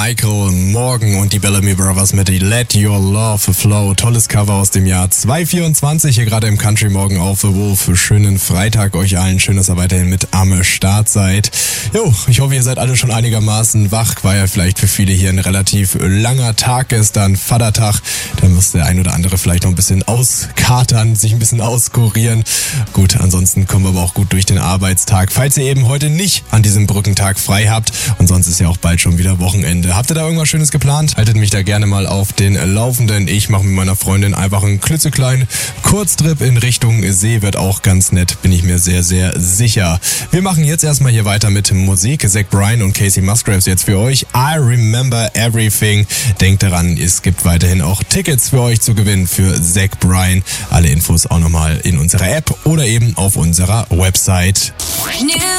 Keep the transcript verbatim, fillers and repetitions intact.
Michael Morgan und die Bellamy Brothers mit Let Your Love Flow. Tolles Cover aus dem Jahr zwanzig vierundzwanzig, hier gerade im Country Morgen auf The Wolf. Schönen Freitag euch allen, schön, dass ihr weiterhin mit am Start seid. Jo, ich hoffe, ihr seid alle schon einigermaßen wach, war ja vielleicht für viele hier ein relativ langer Tag gestern, Vatertag. Da muss der ein oder andere vielleicht noch ein bisschen auskatern, sich ein bisschen auskurieren. Gut, ansonsten kommen wir aber auch gut durch den Arbeitstag. Falls ihr eben heute nicht an diesem Brückentag frei habt und sonst ist ja auch bald schon wieder Wochenende. Habt ihr da irgendwas Schönes geplant? Haltet mich da gerne mal auf den Laufenden. Ich mache mit meiner Freundin einfach einen klitzekleinen Kurztrip in Richtung See. Wird auch ganz nett, bin ich mir sehr, sehr sicher. Wir machen jetzt erstmal hier weiter mit Musik. Zach Bryan und Casey Musgraves jetzt für euch. I Remember Everything. Denkt daran, es gibt weiterhin auch Tickets für euch zu gewinnen für Zach Bryan. Alle Infos auch nochmal in unserer App oder eben auf unserer Website. New